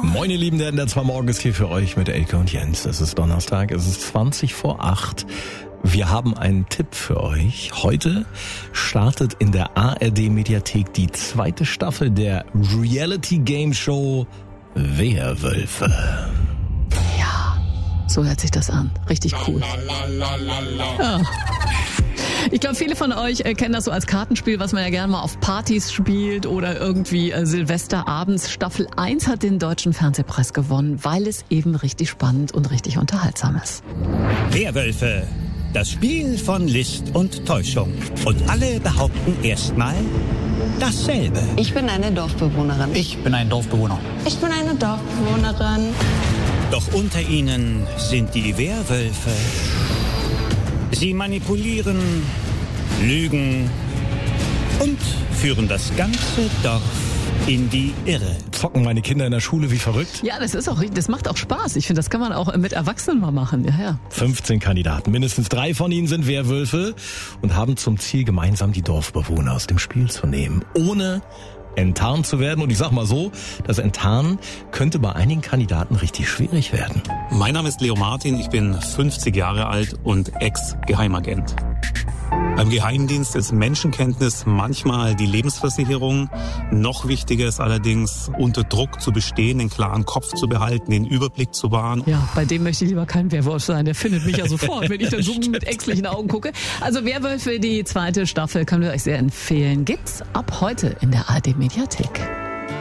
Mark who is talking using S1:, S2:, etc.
S1: Moin ihr Lieben, der NDR 2 Morgen ist hier für euch mit Elke und Jens. Es ist Donnerstag, es ist 20:08. Wir haben einen Tipp für euch. Heute startet in der ARD-Mediathek die zweite Staffel der Reality-Game-Show Werwölfe.
S2: Ja, so hört sich das an. Richtig cool. Ja. Ich glaube, viele von euch kennen das so als Kartenspiel, was man ja gerne mal auf Partys spielt oder irgendwie Silvesterabends. Staffel 1 hat den Deutschen Fernsehpreis gewonnen, weil es eben richtig spannend und richtig unterhaltsam ist.
S3: Werwölfe, das Spiel von List und Täuschung. Und alle behaupten erstmal dasselbe.
S4: Ich bin eine Dorfbewohnerin.
S5: Ich bin ein Dorfbewohner.
S4: Ich bin eine Dorfbewohnerin.
S3: Doch unter ihnen sind die Werwölfe. Sie manipulieren, lügen und führen das ganze Dorf in die Irre.
S1: Zocken meine Kinder in der Schule wie verrückt?
S2: Ja, das macht auch Spaß. Ich finde, das kann man auch mit Erwachsenen mal machen. Ja.
S1: 15 Kandidaten, mindestens 3 von ihnen sind Werwölfe und haben zum Ziel, gemeinsam die Dorfbewohner aus dem Spiel zu nehmen, ohne enttarnt zu werden. Und ich sag mal so, das Enttarnen könnte bei einigen Kandidaten richtig schwierig werden.
S6: Mein Name ist Leo Martin, ich bin 50 Jahre alt und Ex-Geheimagent. Beim Geheimdienst ist Menschenkenntnis manchmal die Lebensversicherung. Noch wichtiger ist allerdings, unter Druck zu bestehen, den klaren Kopf zu behalten, den Überblick zu wahren.
S2: Ja, bei dem möchte ich lieber kein Werwolf sein. Der findet mich ja sofort, wenn ich dann so mit ängstlichen Augen gucke. Also Werwölfe, die zweite Staffel, können wir euch sehr empfehlen. Gibt's ab heute in der ARD-Mediathek.